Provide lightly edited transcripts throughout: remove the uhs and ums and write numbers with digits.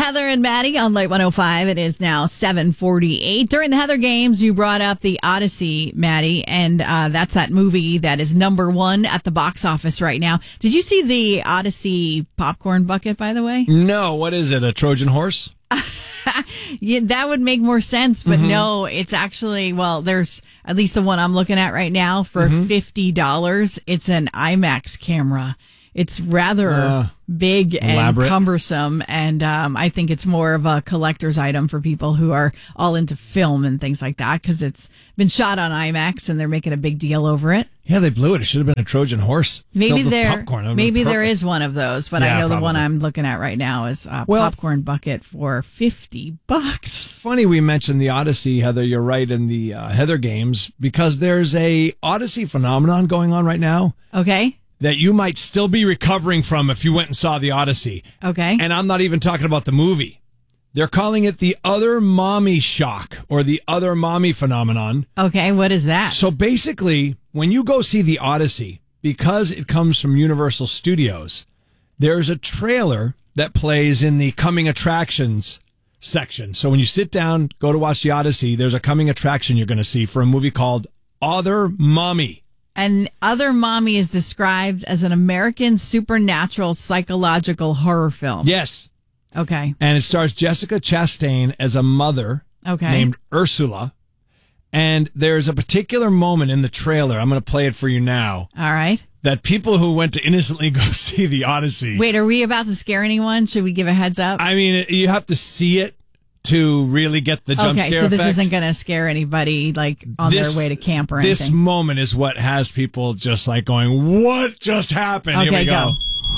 Heather and Maddie on Light 105. It is now 7:48. During the Heather Games, you brought up the Odyssey, Maddie, and that's that movie that is number one at the box office right now. Did you see the Odyssey popcorn bucket, by the way? No. What is it, a Trojan horse? Yeah, that would make more sense, but no, it's actually, well, there's at least the one I'm looking at right now for $50. It's an IMAX camera. It's rather big and elaborate. cumbersome, and I think it's more of a collector's item for people who are all into film and things like that, because it's been shot on IMAX and they're making a big deal over it. Yeah, they blew it. It should have been a Trojan horse. Maybe filled with popcorn. there is one of those, but Yeah, I know the probably. one I'm looking at right now is a popcorn bucket for $50. Funny we mentioned the Odyssey, Heather. You're right, in the Heather Games, because there's a Odyssey phenomenon going on right now Okay. that you might still be recovering from if you went and saw the Odyssey. Okay. And I'm not even talking about the movie. They're calling it the other mommy shock, or the other mommy phenomenon. Okay. What is that? So basically, when you go see the Odyssey, because it comes from Universal Studios, there's a trailer that plays in the coming attractions section. So when you sit down, go to watch the Odyssey, there's a coming attraction you're going to see for a movie called Other Mommy. And Other Mommy is described as an American supernatural psychological horror film. Yes. Okay. And it stars Jessica Chastain as a mother named Ursula. And there's a particular moment in the trailer, I'm going to play it for you now, All right. that people who went to innocently go see the Odyssey. Wait, are we about to scare anyone? Should we give a heads up? I mean, you have to see it to really get the jump Okay, scare so this effect. isn't going to scare anybody like on their way to camp or This anything. moment is what has people just like going, what just happened? Here Okay, we go.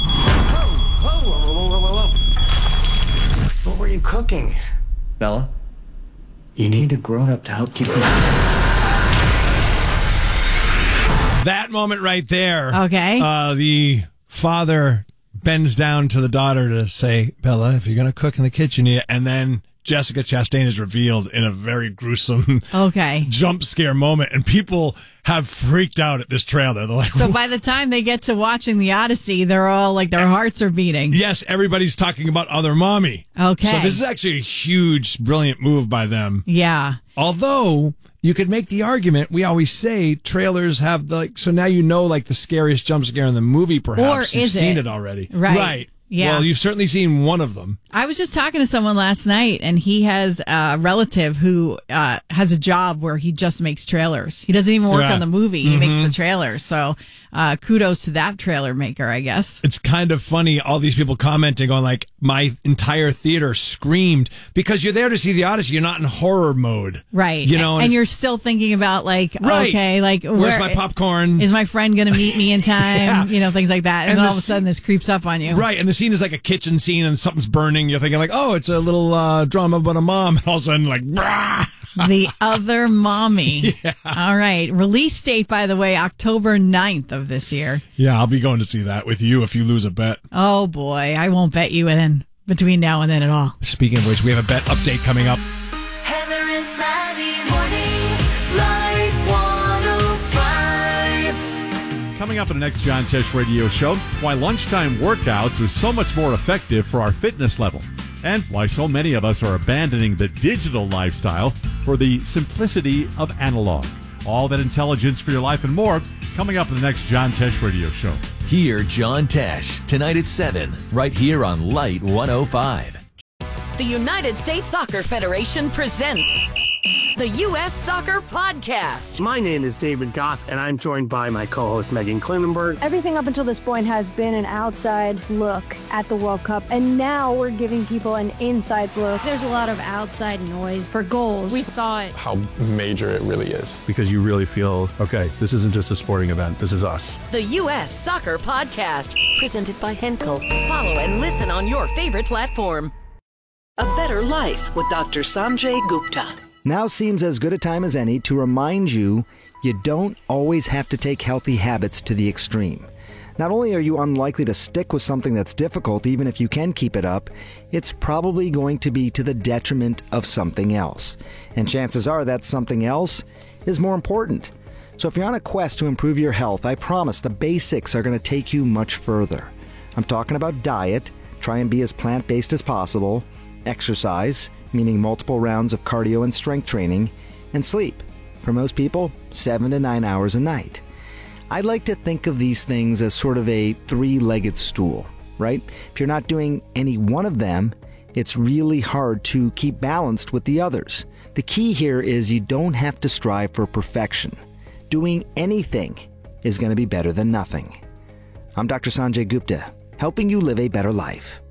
What were you cooking? Bella? You need a grown-up to help keep you... That moment right there. Okay. The father bends down to the daughter to say, Bella, if you're going to cook in the kitchen, and then Jessica Chastain is revealed in a very gruesome Okay. jump scare moment, and people have freaked out at this trailer. They're like, So by the time they get to watching the Odyssey, they're all like their hearts are beating. yes, everybody's talking about Other Mommy. Okay. So this is actually a huge, brilliant move by them. Yeah. Although you could make the argument, we always say trailers have so now you know like the scariest jump scare in the movie, perhaps. Or You've is seen it? it already. Right. Yeah. Well, you've certainly seen one of them. I was just talking to someone last night, and he has a relative who has a job where he just makes trailers. He doesn't even work Yeah. on the movie. He makes the trailers. So kudos to that trailer maker, I guess. It's kind of funny, all these people commenting on like, my entire theater screamed, because you're there to see the Odyssey. You're not in horror mode. Right. You know, and it's- you're still thinking about like, Right. okay, like Where's my popcorn? Is my friend going to meet me in time? Yeah. You know, things like that. And And then the all of a sudden this creeps up on you. Right, and the scene is like a kitchen scene and something's burning. You're thinking like, oh, it's a little drama about a mom. And all of a sudden like, brah! The Other Mommy. Yeah. All right. Release date, by the way, October 9th of this year. Yeah, I'll be going to see that with you if you lose a bet. Oh, boy. I won't bet you in between now and then at all. Speaking of which, we have a bet update coming up. Heather and Maddie mornings, Light 105. Coming up in the next John Tesh radio show, why lunchtime workouts are so much more effective for our fitness level, and why so many of us are abandoning the digital lifestyle for the simplicity of analog. All that intelligence for your life and more coming up in the next John Tesh radio show. Hear John Tesh tonight at 7, right here on Light 105. The United States Soccer Federation presents the U.S. Soccer Podcast. My name is David Goss, and I'm joined by my co-host Megan Klinenberg. Everything up until this point has been an outside look at the World Cup, and now we're giving people an inside look. There's a lot of outside noise for goals. We thought how major it really is. Because you really feel, okay, this isn't just a sporting event, this is us. The U.S. Soccer Podcast, presented by Henkel. Follow and listen on your favorite platform. A Better Life with Dr. Sanjay Gupta. Now seems as good a time as any to remind you don't always have to take healthy habits to the extreme. Not only are you unlikely to stick with something that's difficult, even if you can keep it up, it's probably going to be to the detriment of something else. And chances are that something else is more important. So if you're on a quest to improve your health, I promise the basics are going to take you much further. I'm talking about diet. Try and be as plant-based as possible. exercise, meaning multiple rounds of cardio and strength training, and sleep. For most people, 7 to 9 hours a night. I like to think of these things as sort of a three-legged stool, right? If you're not doing any one of them, it's really hard to keep balanced with the others. The key here is you don't have to strive for perfection. Doing anything is going to be better than nothing. I'm Dr. Sanjay Gupta, helping you live a better life.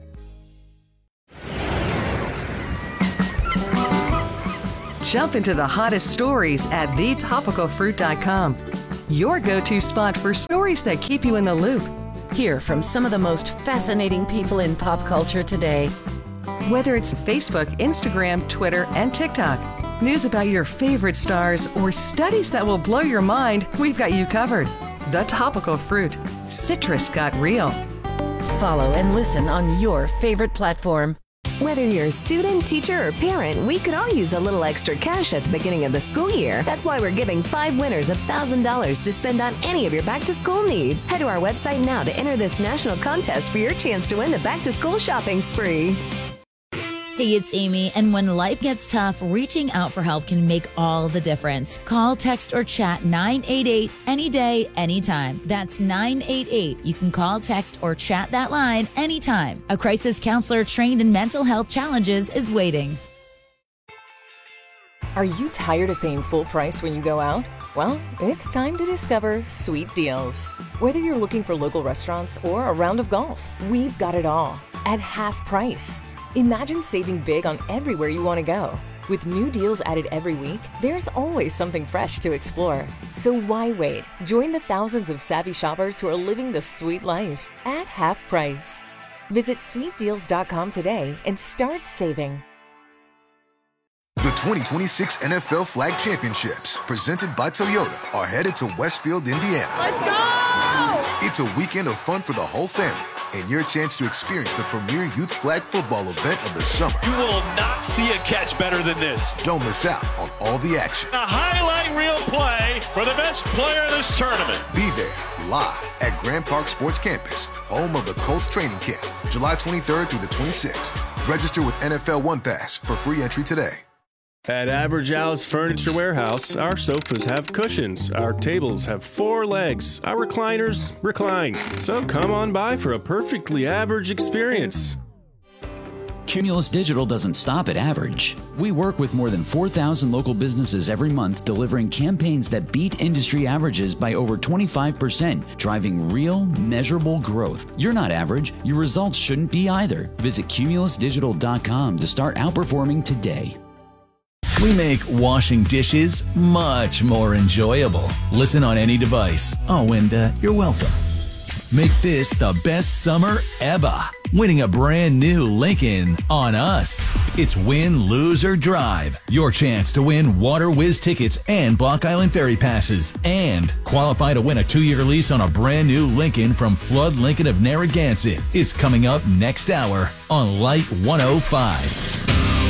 Jump into the hottest stories at thetopicalfruit.com. Your go-to spot for stories that keep you in the loop. Hear from some of the most fascinating people in pop culture today. Whether it's Facebook, Instagram, Twitter, and TikTok, news about your favorite stars, or studies that will blow your mind, we've got you covered. The Topical Fruit. Citrus got real. Follow and listen on your favorite platform. Whether you're a student, teacher, or parent, we could all use a little extra cash at the beginning of the school year. That's why we're giving 5 winners $1,000 to spend on any of your back-to-school needs. Head to our website now to enter this national contest for your chance to win the back-to-school shopping spree. Hey, it's Amy, and when life gets tough, reaching out for help can make all the difference. Call, text, or chat 988 any day, anytime. That's 988. You can call, text, or chat that line anytime. A crisis counselor trained in mental health challenges is waiting. Are you tired of paying full price when you go out? Well, it's time to discover Sweet Deals. Whether you're looking for local restaurants or a round of golf, we've got it all at half price. Imagine saving big on everywhere you want to go. With new deals added every week, there's always something fresh to explore. So why wait? Join the thousands of savvy shoppers who are living the sweet life at half price. Visit sweetdeals.com today and start saving. The 2026 NFL Flag Championships, presented by Toyota, are headed to Westfield, Indiana. Let's go! It's a weekend of fun for the whole family and your chance to experience the premier youth flag football event of the summer. You will not see a catch better than this. Don't miss out on all the action. A highlight reel play for the best player in this tournament. Be there live at Grand Park Sports Campus, home of the Colts training camp, July 23rd through the 26th. Register with NFL One Pass for free entry today. At Average Al's Furniture Warehouse, our sofas have cushions, our tables have 4 legs, our recliners recline. So come on by for a perfectly average experience. Cumulus Digital doesn't stop at average. We work with more than 4,000 local businesses every month, delivering campaigns that beat industry averages by over 25%, driving real, measurable growth. You're not average. Your results shouldn't be either. Visit cumulusdigital.com to start outperforming today. We make washing dishes much more enjoyable. Listen on any device. Oh, and you're welcome. Make this the best summer ever. Winning a brand new Lincoln on us. It's win, lose, or drive. Your chance to win Water Whiz tickets and Block Island Ferry passes. And qualify to win a 2-year lease on a brand new Lincoln from Flood Lincoln of Narragansett is coming up next hour on Light 105.